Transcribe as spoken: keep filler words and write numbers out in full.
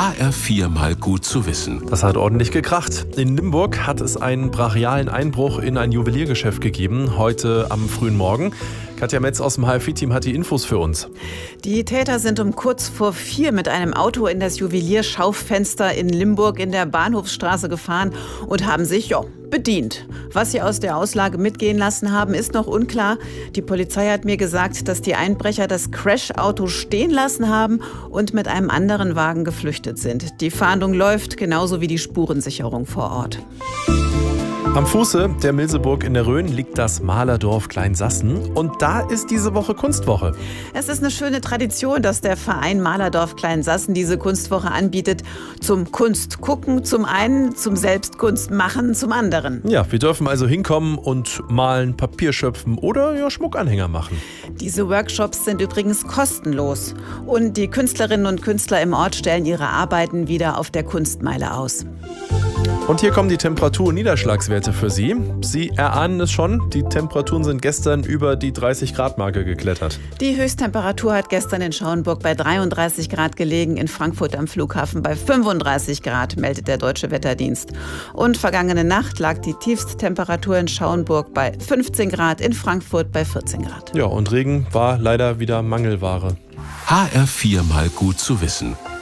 H R vier mal gut zu wissen. Das hat ordentlich gekracht. In Limburg hat es einen brachialen Einbruch in ein Juweliergeschäft gegeben, heute am frühen Morgen. Katja Metz aus dem H R vier Team hat die Infos für uns. Die Täter sind um kurz vor vier mit einem Auto in das Juwelierschaufenster in Limburg in der Bahnhofsstraße gefahren und haben sich, ja, bedient. Was sie aus der Auslage mitgehen lassen haben, ist noch unklar. Die Polizei hat mir gesagt, dass die Einbrecher das Crash-Auto stehen lassen haben und mit einem anderen Wagen geflüchtet sind. Die Fahndung läuft, genauso wie die Spurensicherung vor Ort. Am Fuße der Milseburg in der Rhön liegt das Malerdorf Kleinsassen und da ist diese Woche Kunstwoche. Es ist eine schöne Tradition, dass der Verein Malerdorf Kleinsassen diese Kunstwoche anbietet. Zum Kunstgucken zum einen, zum Selbstkunstmachen zum anderen. Ja, wir dürfen also hinkommen und malen, Papier schöpfen oder ja, Schmuckanhänger machen. Diese Workshops sind übrigens kostenlos und die Künstlerinnen und Künstler im Ort stellen ihre Arbeiten wieder auf der Kunstmeile aus. Und hier kommen die Temperatur- und Niederschlagswerte für Sie. Sie erahnen es schon, die Temperaturen sind gestern über die dreißig Grad Marke geklettert. Die Höchsttemperatur hat gestern in Schauenburg bei dreiunddreißig Grad gelegen, in Frankfurt am Flughafen bei fünfunddreißig Grad, meldet der Deutsche Wetterdienst. Und vergangene Nacht lag die Tiefsttemperatur in Schauenburg bei fünfzehn Grad, in Frankfurt bei vierzehn Grad. Ja, und Regen war leider wieder Mangelware. H R vier mal gut zu wissen.